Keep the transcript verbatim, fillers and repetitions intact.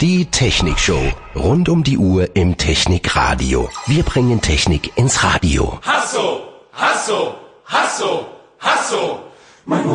Die Technikshow. Rund um die Uhr im Technikradio. Wir bringen Technik ins Radio. Hasso, Hasso, Hasso, Hasso. Mein